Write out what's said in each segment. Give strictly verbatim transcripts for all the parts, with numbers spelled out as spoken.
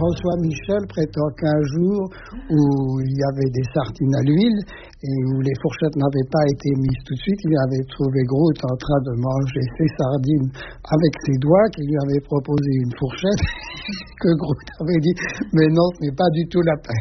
François Michel prétend qu'un jour où il y avait des sardines à l'huile et où les fourchettes n'avaient pas été mises tout de suite, il avait trouvé Groot en train de manger ses sardines avec ses doigts, qu'il lui avait proposé une fourchette, que Groot avait dit « mais non, ce n'est pas du tout la peine ».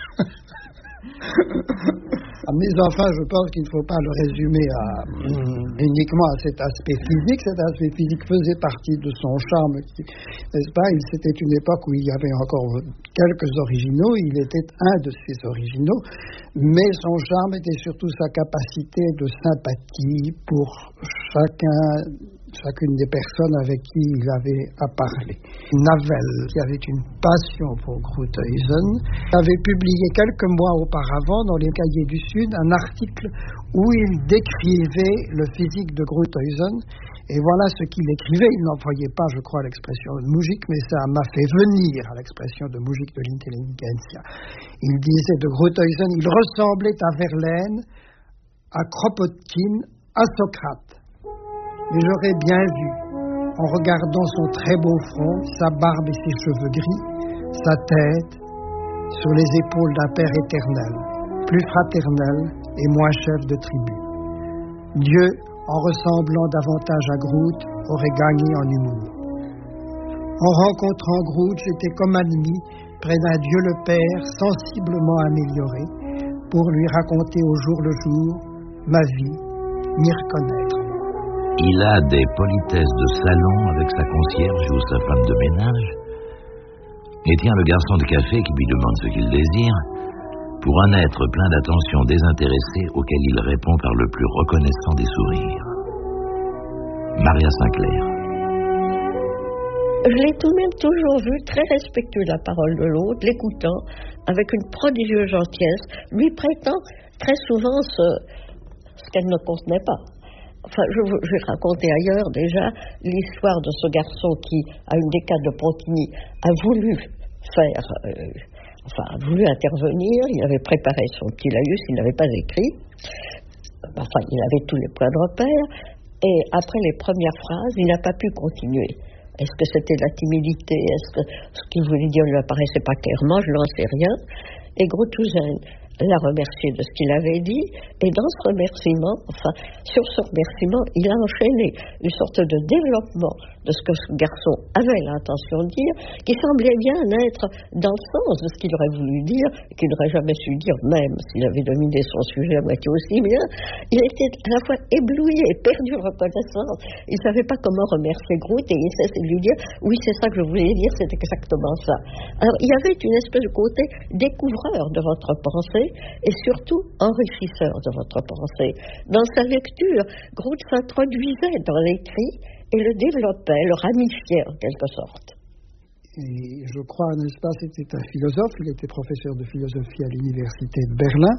Mais enfin, je pense qu'il ne faut pas le résumer à, uniquement à cet aspect physique. Cet aspect physique faisait partie de son charme, n'est-ce pas? C'était une époque où il y avait encore quelques originaux, il était un de ces originaux, mais son charme était surtout sa capacité de sympathie pour chacun, chacune des personnes avec qui il avait à parler. Navel, qui avait une passion pour Gruithuysen, avait publié quelques mois auparavant dans les Cahiers du Sud un article où il décrivait le physique de Gruithuysen. Et voilà ce qu'il écrivait. Il n'employait pas, je crois, l'expression de Mujic, mais ça m'a fait venir à l'expression de Mujic de l'intelligentsia. Il disait de Gruithuysen, il ressemblait à Verlaine, à Kropotkin, à Socrate. Mais j'aurais bien vu, en regardant son très beau front, sa barbe et ses cheveux gris, sa tête sur les épaules d'un père éternel, plus fraternel et moins chef de tribu. Dieu, en ressemblant davantage à Groot, aurait gagné en humour. En rencontrant Groot, j'étais comme admis près d'un Dieu le Père sensiblement amélioré pour lui raconter au jour le jour ma vie, m'y reconnaître. Il a des politesses de salon avec sa concierge ou sa femme de ménage, et tient le garçon de café qui lui demande ce qu'il désire pour un être plein d'attention désintéressée auquel il répond par le plus reconnaissant des sourires. Maria Sinclair. Je l'ai tout de même toujours vu très respectueux de la parole de l'autre, l'écoutant avec une prodigieuse gentillesse, lui prêtant très souvent ce, ce qu'elle ne contenait pas. Enfin, je, je vais raconter ailleurs déjà l'histoire de ce garçon qui, à une décade de Pontigny, a voulu faire, euh, enfin, a voulu intervenir. Il avait préparé son petit laïus, il n'avait pas écrit. Enfin, il avait tous les points de repère. Et après les premières phrases, il n'a pas pu continuer. Est-ce que c'était de la timidité? Est-ce que ce qu'il voulait dire ne lui apparaissait pas clairement? Je n'en sais rien. Et Gruithuysen l'a remercié de ce qu'il avait dit, et dans ce remerciement, enfin, sur ce remerciement, il a enchaîné une sorte de développement de ce que ce garçon avait l'intention de dire, qui semblait bien être dans le sens de ce qu'il aurait voulu dire, et qu'il n'aurait jamais su dire, même s'il avait dominé son sujet à moitié aussi bien. Il était à la fois ébloui et perdu de reconnaissance. Il ne savait pas comment remercier Groot, et il cessait de lui dire, oui, c'est ça que je voulais dire, c'est exactement ça. Alors, il y avait une espèce de côté découvreur de votre pensée, et surtout enrichisseur de votre pensée. Dans sa lecture, Groot s'introduisait dans l'écrit et le développait, le ramifiait en quelque sorte. Et je crois, n'est-ce pas, c'était un philosophe, il était professeur de philosophie à l'université de Berlin,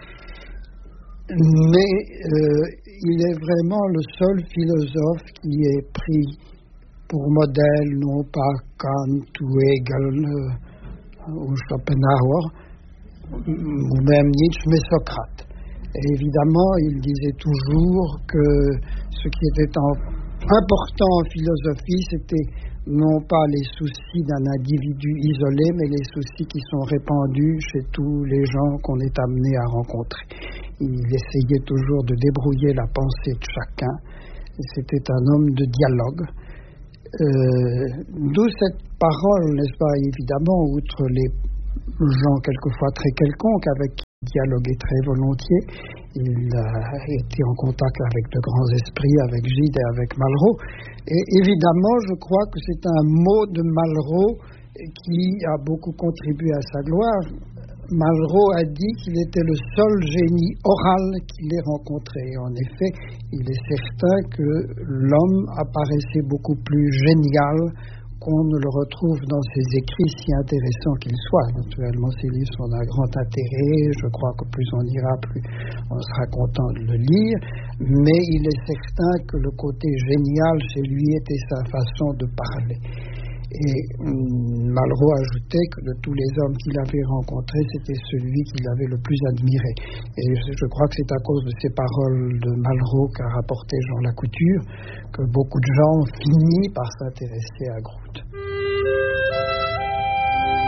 mais euh, il est vraiment le seul philosophe qui ait pris pour modèle non pas Kant ou Hegel euh, ou Schopenhauer, ou même Nietzsche, mais Socrate. Et évidemment, il disait toujours que ce qui était en, important en philosophie, c'était non pas les soucis d'un individu isolé, mais les soucis qui sont répandus chez tous les gens qu'on est amené à rencontrer. Il essayait toujours de débrouiller la pensée de chacun. C'était un homme de dialogue. Euh, d'où cette parole, n'est-ce pas, évidemment, outre les gens quelquefois très quelconques avec qui il dialoguait très volontiers. Il a été en contact avec de grands esprits, avec Gide et avec Malraux. Et évidemment, je crois que c'est un mot de Malraux qui a beaucoup contribué à sa gloire. Malraux a dit qu'il était le seul génie oral qu'il ait rencontré. En effet, il est certain que l'homme apparaissait beaucoup plus génial qu'on ne le retrouve dans ses écrits, si intéressants qu'ils soient. Naturellement, ces livres sont d'un grand intérêt. Je crois que plus on ira, plus on sera content de le lire. Mais il est certain que le côté génial chez lui était sa façon de parler. Et hum, Malraux ajoutait que de tous les hommes qu'il avait rencontrés, c'était celui qu'il avait le plus admiré. Et je, je crois que c'est à cause de ces paroles de Malraux qu'a rapporté Jean Lacouture que beaucoup de gens ont fini par s'intéresser à Groot.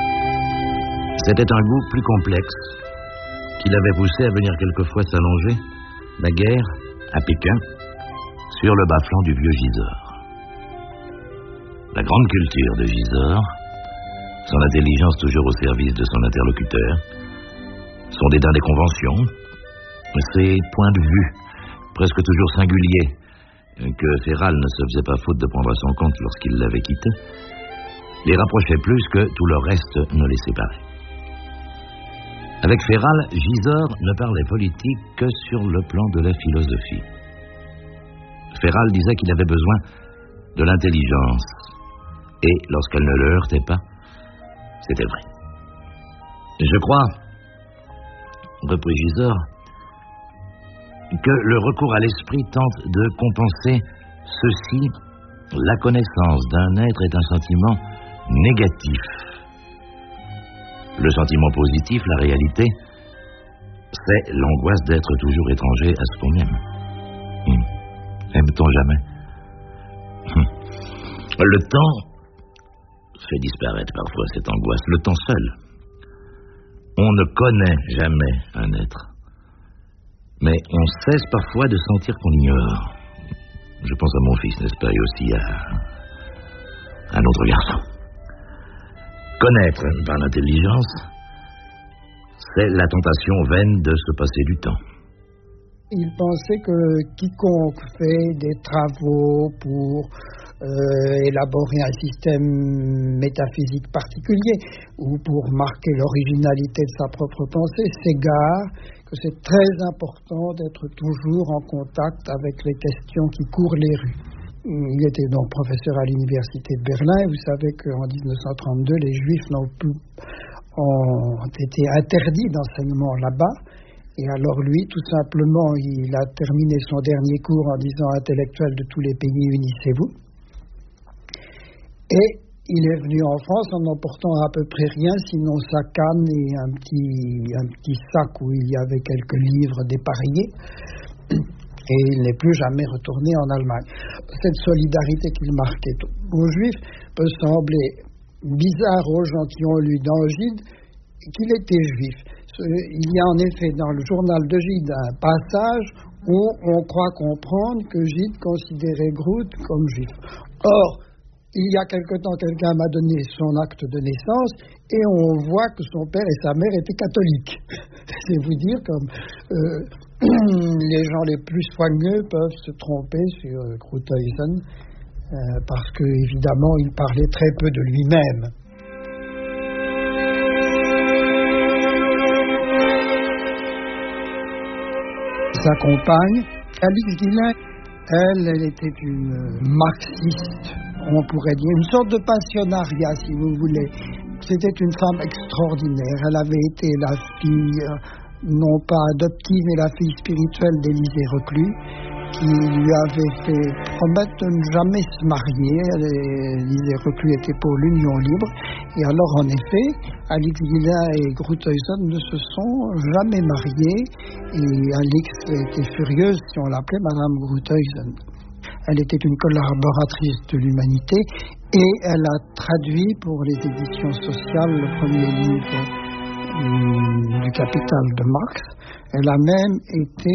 C'était un goût plus complexe qui l'avait poussé à venir quelquefois s'allonger, naguère, à Pékin, sur le bas-flanc du vieux Gisors. La grande culture de Gisors, son intelligence toujours au service de son interlocuteur, son dédain des conventions, ses points de vue, presque toujours singuliers, que Féral ne se faisait pas faute de prendre à son compte lorsqu'il l'avait quitté, les rapprochaient plus que tout le reste ne les séparait. Avec Féral, Gisors ne parlait politique que sur le plan de la philosophie. Féral disait qu'il avait besoin de l'intelligence, et lorsqu'elle ne le heurtait pas, c'était vrai. Je crois, reprit Gisors, que le recours à l'esprit tente de compenser ceci. La connaissance d'un être est un sentiment négatif. Le sentiment positif, la réalité, c'est l'angoisse d'être toujours étranger à ce qu'on aime. Hum. Aime-t-on jamais? Hum. Le temps fait disparaître parfois cette angoisse, le temps seul. On ne connaît jamais un être. Mais on cesse parfois de sentir qu'on ignore. Je pense à mon fils, n'est-ce pas, et aussi à un autre garçon. Connaître par l'intelligence, c'est la tentation vaine de se passer du temps. Il pensait que quiconque fait des travaux pour euh, élaborer un système métaphysique particulier ou pour marquer l'originalité de sa propre pensée s'égare, que c'est très important d'être toujours en contact avec les questions qui courent les rues. Il était donc professeur à l'université de Berlin. Vous savez qu'en dix-neuf cent trente-deux, les Juifs n'ont plus, ont été interdits d'enseignement là-bas. Et alors lui, tout simplement, il a terminé son dernier cours en disant « Intellectuels de tous les pays, unissez-vous ». Et il est venu en France en n'emportant à peu près rien, sinon sa canne et un petit, un petit sac où il y avait quelques livres dépareillés. Et il n'est plus jamais retourné en Allemagne. Cette solidarité qu'il marquait aux Juifs peut sembler bizarre aux gens qui ont lu dans Gide qu'il était juif. Il y a en effet dans le journal de Gide un passage où on croit comprendre que Gide considérait Groot comme juif. Or, il y a quelque temps, quelqu'un m'a donné son acte de naissance et on voit que son père et sa mère étaient catholiques. C'est vous dire comme euh, les gens les plus soigneux peuvent se tromper sur Gruthuysen euh, parce que, évidemment, il parlait très peu de lui-même. Sa compagne, Alix Guillain, elle, elle était une marxiste, on pourrait dire, une sorte de passionnariat, si vous voulez. C'était une femme extraordinaire. Elle avait été la fille, non pas adoptive, mais la fille spirituelle d'Élisée Reclus, qui lui avait fait promettre de ne jamais se marier. Élisée Reclus était pour l'union libre. Et alors, en effet, Alix Guillain et Gruthuysen ne se sont jamais mariés. Et Alix était furieuse, si on l'appelait Madame Gruthuysen. Elle était une collaboratrice de l'Humanité et elle a traduit pour les éditions sociales le premier livre hum, du Capital de Marx. Elle a même été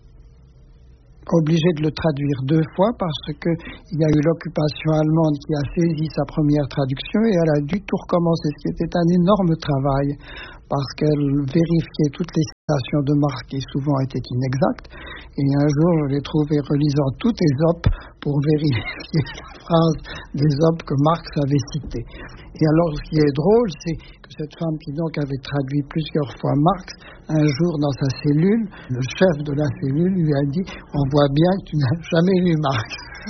obligée de le traduire deux fois parce qu'il y a eu l'occupation allemande qui a saisi sa première traduction et elle a dû tout recommencer, ce qui était un énorme travail parce qu'elle vérifiait toutes les citations de Marx qui souvent étaient inexactes. Et un jour, je l'ai trouvé relisant toutes les Ésope pour vérifier la phrase d'Ésope que Marx avait citée. Et alors, ce qui est drôle, c'est que cette femme qui donc avait traduit plusieurs fois Marx, un jour dans sa cellule, le chef de la cellule lui a dit « On voit bien que tu n'as jamais lu Marx ».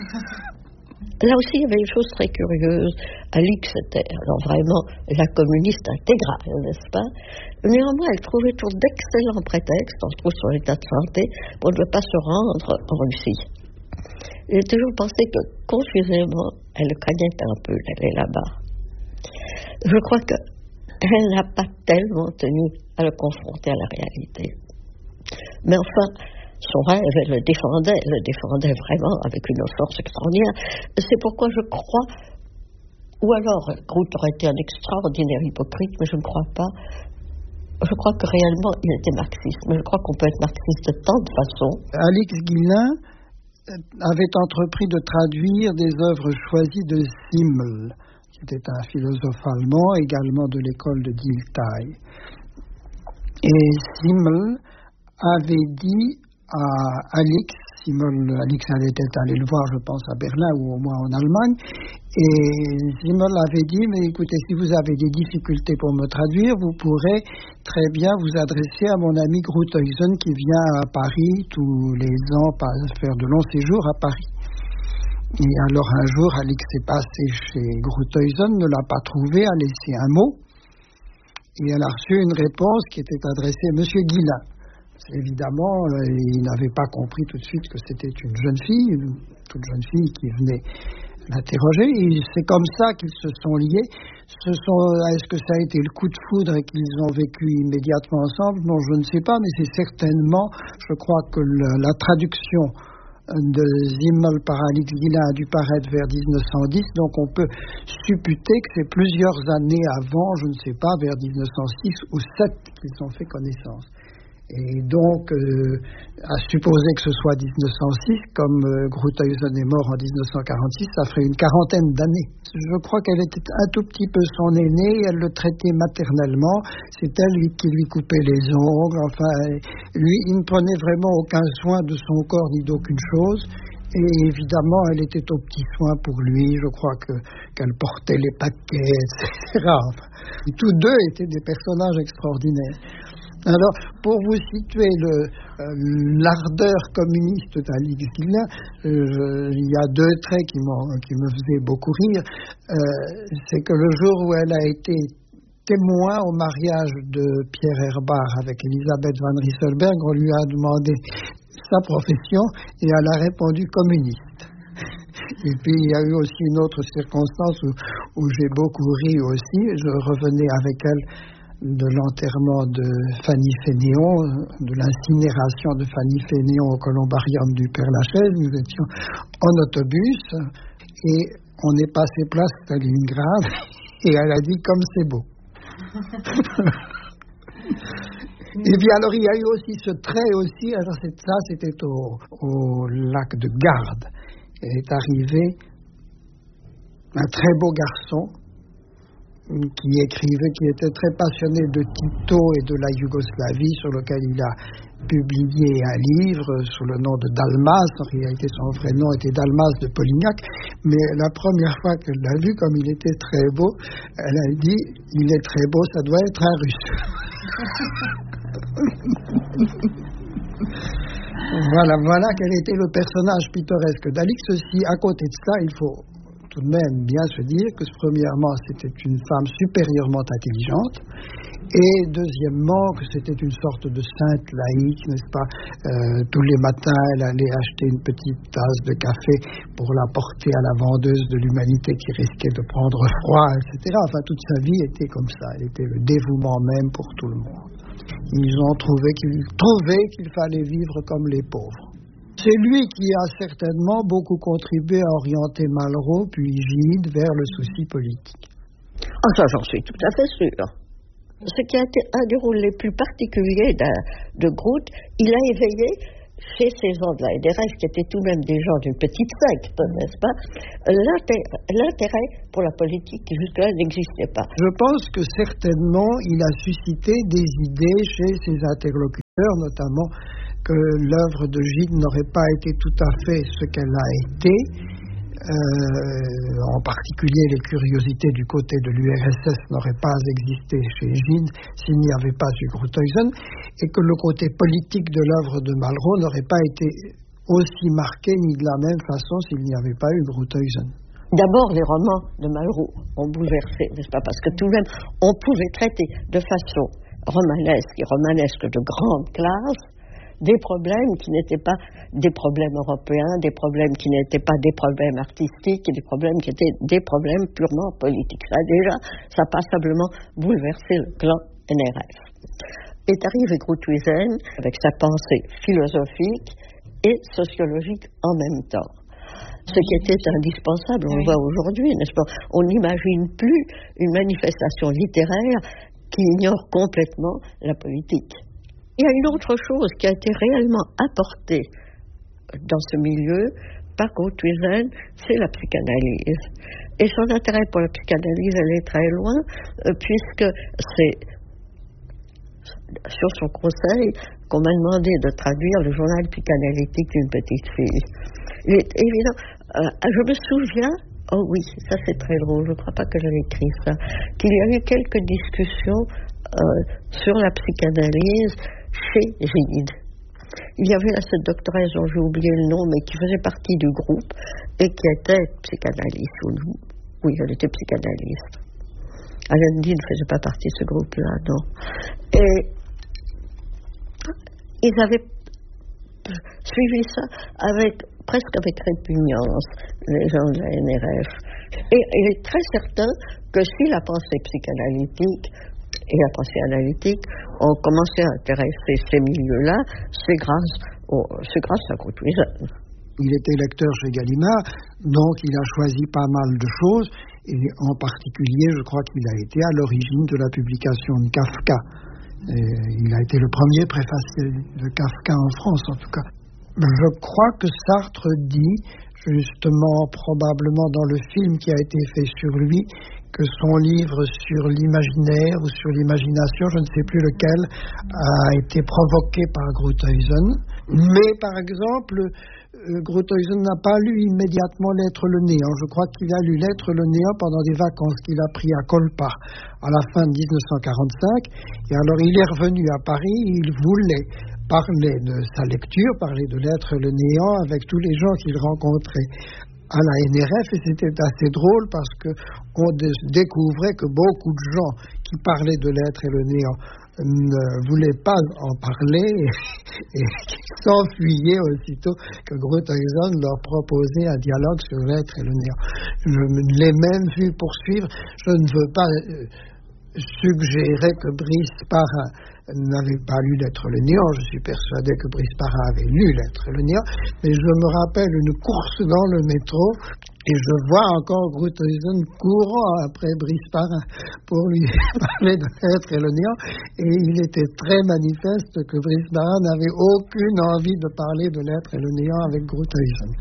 Là aussi, il y avait une chose très curieuse. Alix était alors vraiment la communiste intégrale, n'est-ce pas? Néanmoins, elle trouvait toujours d'excellents prétextes, entre autres sur l'état de santé, pour ne pas se rendre en Russie. J'ai toujours pensé que, confusément, elle craignait un peu d'aller là-bas. Je crois qu'elle n'a pas tellement tenu à le confronter à la réalité. Mais enfin, son rêve, elle le défendait, elle le défendait vraiment avec une force extraordinaire. C'est pourquoi je crois, ou alors Groot aurait été un extraordinaire hypocrite, mais je ne crois pas Je crois que réellement, il était marxiste, mais je crois qu'on peut être marxiste de tant de façons. Alix Guillain avait entrepris de traduire des œuvres choisies de Simmel, qui était un philosophe allemand, également de l'école de Dilthey. Et Simmel avait dit à Alix, Simmel, Alix était allé le voir, je pense, à Berlin ou au moins en Allemagne, et Simmel avait dit, mais écoutez, si vous avez des difficultés pour me traduire, vous pourrez très bien vous adresser à mon ami Gruthuysen qui vient à Paris tous les ans faire de longs séjours à Paris. Et alors un jour, Alix est passée chez Gruthuysen, ne l'a pas trouvé, a laissé un mot, et elle a reçu une réponse qui était adressée à Monsieur Guillain. Évidemment, euh, il n'avait pas compris tout de suite que c'était une jeune fille, une toute jeune fille qui venait l'interroger. Et c'est comme ça qu'ils se sont liés. Ce sont, est-ce que ça a été le coup de foudre et qu'ils ont vécu immédiatement ensemble? Non, je ne sais pas, mais c'est certainement, je crois que le, la traduction de Simmel par Alix Guillain a dû paraître vers dix-neuf cent dix, donc on peut supputer que c'est plusieurs années avant, je ne sais pas, vers dix-neuf cent six ou sept qu'ils ont fait connaissance. Et donc, euh, à supposer que ce soit dix-neuf cent six, comme euh, Gruthuysen est mort en dix-neuf cent quarante-six, ça ferait une quarantaine d'années. Je crois qu'elle était un tout petit peu son aînée, elle le traitait maternellement, c'est elle qui lui coupait les ongles, enfin, lui, il ne prenait vraiment aucun soin de son corps ni d'aucune chose. Et évidemment, elle était aux petits soins pour lui, je crois que, qu'elle portait les paquets, et cetera. Enfin, tous deux étaient des personnages extraordinaires. Alors, pour vous situer le, euh, l'ardeur communiste d'Alix Guillain, euh, il y a deux traits qui, qui me faisaient beaucoup rire. Euh, c'est que le jour où elle a été témoin au mariage de Pierre Herbart avec Elisabeth van Rysselberghe, on lui a demandé sa profession et elle a répondu communiste. Et puis il y a eu aussi une autre circonstance où, où j'ai beaucoup ri aussi. Je revenais avec elle de l'enterrement de Fanny Fénéon, de l'incinération de Fanny Fénéon au columbarium du Père-Lachaise. Nous étions en autobus et on est passé place Stalingrad et elle a dit « comme c'est beau ». Et bien alors il y a eu aussi ce trait aussi, alors ça c'était au, au lac de Garde. Il est arrivé un très beau garçon qui écrivait, qui était très passionné de Tito et de la Yougoslavie, sur lequel il a publié un livre sous le nom de Dalmas. En réalité, son vrai nom était Dalmas de Polignac, mais la première fois qu'elle l'a vu, comme il était très beau, elle a dit « il est très beau, ça doit être un Russe ». Voilà, voilà quel était le personnage pittoresque d'Alix. Ceci, à côté de ça, il faut tout de même bien se dire que, premièrement, c'était une femme supérieurement intelligente, et deuxièmement, que c'était une sorte de sainte laïque, n'est-ce pas? Euh, tous les matins, elle allait acheter une petite tasse de café pour la porter à la vendeuse de l'humanité qui risquait de prendre froid, et cetera. Enfin, toute sa vie était comme ça. Elle était le dévouement même pour tout le monde. Ils ont trouvé qu'il, trouvé qu'il fallait vivre comme les pauvres. C'est lui qui a certainement beaucoup contribué à orienter Malraux puis Gide vers le souci politique. Ah, ça, j'en suis tout à fait sûr. Ce qui a été un des rôles les plus particuliers de, de Groth, il a éveillé chez ces gens de la N R F, qui étaient tout de même des gens d'une petite secte, n'est-ce pas, l'intérêt, l'intérêt pour la politique qui jusque-là n'existait pas. Je pense que certainement il a suscité des idées chez ses interlocuteurs, notamment que l'œuvre de Gide n'aurait pas été tout à fait ce qu'elle a été, euh, en particulier les curiosités du côté de l'U R S S n'auraient pas existé chez Gide s'il n'y avait pas eu Gruthuysen, et que le côté politique de l'œuvre de Malraux n'aurait pas été aussi marqué ni de la même façon s'il n'y avait pas eu Gruthuysen. D'abord, les romans de Malraux ont bouleversé, n'est-ce pas, parce que tout de même, on pouvait traiter de façon romanesque et romanesque de grande classe des problèmes qui n'étaient pas des problèmes européens, des problèmes qui n'étaient pas des problèmes artistiques, et des problèmes qui étaient des problèmes purement politiques. Ça, déjà, ça a passablement bouleversé le clan N R F. Est arrivé Gruthuysen avec sa pensée philosophique et sociologique en même temps. Ce qui était indispensable, on le voit aujourd'hui, n'est-ce pas? On n'imagine plus une manifestation littéraire qui ignore complètement la politique. Il y a une autre chose qui a été réellement apportée dans ce milieu par Gruithuisen, c'est la psychanalyse. Et son intérêt pour la psychanalyse, elle est très loin, euh, puisque c'est sur son conseil qu'on m'a demandé de traduire le journal psychanalytique d'une petite fille. Il est évident, euh, je me souviens, oh oui, ça c'est très drôle, je ne crois pas que j'avais écrit ça, qu'il y a eu quelques discussions euh, sur la psychanalyse chez Gide. Il y avait là cette doctoresse dont j'ai oublié le nom, mais qui faisait partie du groupe et qui était psychanalyste. Oui, elle était psychanalyste. Alain Dee ne faisait pas partie de ce groupe-là, non. Et ils avaient suivi ça avec, presque avec répugnance, les gens de la N R F. Et il est très certain que si la pensée psychanalytique et la pensée analytique ont commencé à intéresser ces milieux-là, c'est grâce, au, c'est grâce à Gruithuisen. Il était lecteur chez Gallimard, donc il a choisi pas mal de choses, et en particulier, je crois qu'il a été à l'origine de la publication de Kafka. Et il a été le premier préfacier de Kafka en France, en tout cas. Je crois que Sartre dit, justement, probablement dans le film qui a été fait sur lui, que son livre sur l'imaginaire ou sur l'imagination, je ne sais plus lequel, a été provoqué par Gruithuisen. Mais par exemple, Gruithuisen n'a pas lu immédiatement L'être le néant. Je crois qu'il a lu L'être le néant pendant des vacances qu'il a pris à Colpart à la fin de dix-neuf cent quarante-cinq. Et alors il est revenu à Paris, il voulait parler de sa lecture, parler de L'être le néant avec tous les gens qu'il rencontrait à la N R F, et c'était assez drôle parce qu'on découvrait que beaucoup de gens qui parlaient de L'être et le néant ne voulaient pas en parler et, et qui s'enfuyaient aussitôt que Gruithuisen leur proposait un dialogue sur L'être et le néant. Je l'ai même vu poursuivre. Je ne veux pas euh, suggérer que Brice Parrain n'avait pas lu L'être le néant. Je suis persuadé que Brice Parrain avait lu L'être le néant, mais je me rappelle une course dans le métro et je vois encore Gruithuisen courant après Brice Parrain pour lui parler de L'être et le néant, et il était très manifeste que Brice Parrain n'avait aucune envie de parler de L'être et le néant avec Gruithuisen.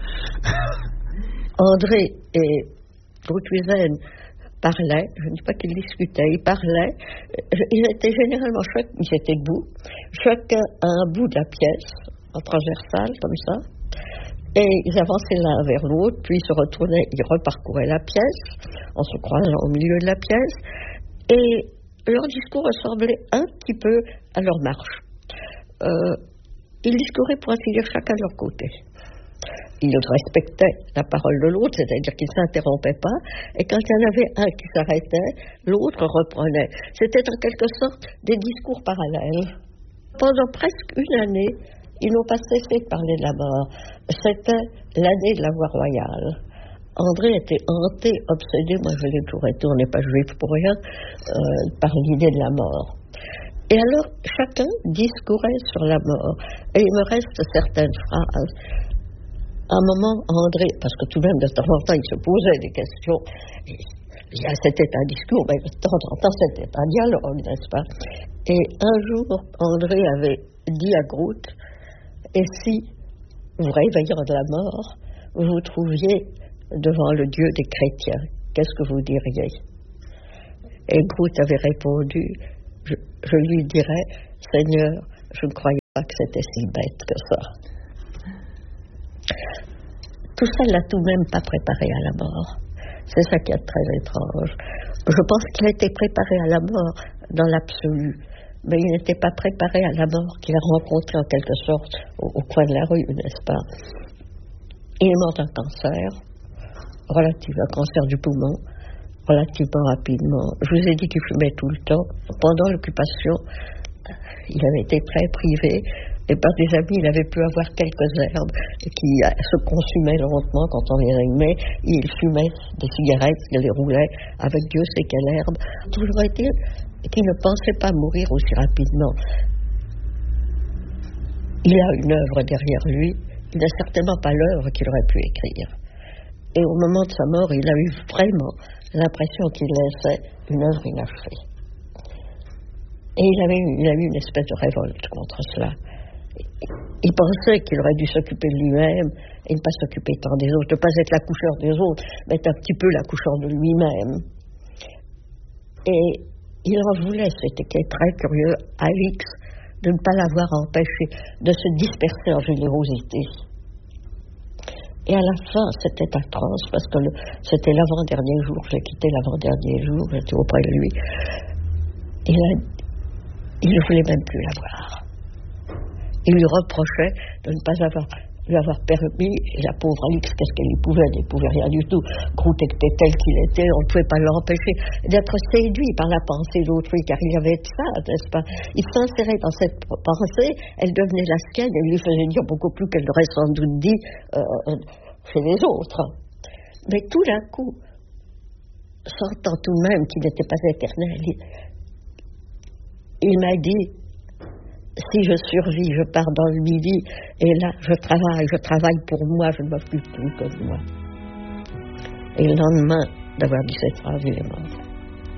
André et Gruithuisen parlaient, je ne dis pas qu'ils discutaient, ils parlaient, ils étaient généralement, chaque, ils étaient debout, chacun à un bout de la pièce, en transversale, comme ça, et ils avançaient l'un vers l'autre, puis ils se retournaient, ils reparcouraient la pièce, en se croisant au milieu de la pièce, et leur discours ressemblait un petit peu à leur marche. Euh, ils discouraient, pour ainsi dire, chacun de leur côté. Ils respectaient la parole de l'autre, c'est-à-dire qu'ils ne s'interrompaient pas, et quand il y en avait un qui s'arrêtait, l'autre reprenait. C'était en quelque sorte des discours parallèles. Pendant presque une année, ils n'ont pas cessé de parler de la mort. C'était l'année de la voie royale. André était hanté, obsédé, moi je l'ai toujours été, on n'est pas juif pour rien, euh, par l'idée de la mort. Et alors, chacun discourait sur la mort. Et il me reste certaines phrases. À un moment, André, parce que tout de même, de temps en temps, il se posait des questions. Et, c'était un discours, mais de temps en temps, c'était un dialogue, n'est-ce pas? Et un jour, André avait dit à Grout, et si, vous réveillant de la mort, vous vous trouviez devant le Dieu des chrétiens, qu'est-ce que vous diriez? Et Grout avait répondu, je, je lui dirais, Seigneur, je ne croyais pas que c'était si bête que ça. Tout ça ne l'a tout de même pas préparé à la mort. C'est ça qui est très étrange. Je pense qu'il a été préparé à la mort dans l'absolu, mais il n'était pas préparé à la mort qu'il a rencontrée en quelque sorte au, au coin de la rue, n'est-ce pas? Il est mort d'un cancer, relatif, un cancer du poumon, relativement rapidement. Je vous ai dit qu'il fumait tout le temps. Pendant l'occupation, il avait été très privé. Et par des amis, il avait pu avoir quelques herbes qui se consumaient lentement quand on les allumait. Il fumait des cigarettes, il les roulait avec Dieu sait quelle herbe. Toujours est-il qu'il ne pensait pas mourir aussi rapidement. Il a une œuvre derrière lui. Il n'a certainement pas l'œuvre qu'il aurait pu écrire. Et au moment de sa mort, il a eu vraiment l'impression qu'il laissait une œuvre inachevée. Et il avait eu, il a eu une espèce de révolte contre cela. Il pensait qu'il aurait dû s'occuper de lui-même et ne pas s'occuper tant des autres, ne pas être l'accoucheur des autres, mais être un petit peu l'accoucheur de lui-même. Et il en voulait, c'était très curieux, Alix, de ne pas l'avoir empêché de se disperser en générosité. Et à la fin, c'était atroce, parce que le, c'était l'avant-dernier jour, j'ai quitté l'avant-dernier jour, j'étais auprès de lui. Il a, il ne voulait même plus la voir. Il lui reprochait de ne pas avoir, lui avoir permis, et la pauvre Alix, qu'est-ce qu'elle y pouvait? Elle n'y pouvait rien du tout. Groot était tel qu'il était, on ne pouvait pas l'empêcher d'être séduit par la pensée d'autrui, car il y avait ça, n'est-ce pas? Il s'insérait dans cette pensée, elle devenait la sienne, et lui faisait dire beaucoup plus qu'elle l'aurait sans doute dit euh, chez les autres. Mais tout d'un coup, sentant tout de même qu'il n'était pas éternel, il, il m'a dit: si je survis, je pars dans le midi, et là, je travaille, je travaille pour moi, je ne m'occupe plus que de moi. Et le lendemain d'avoir dit cette phrase, il est mort.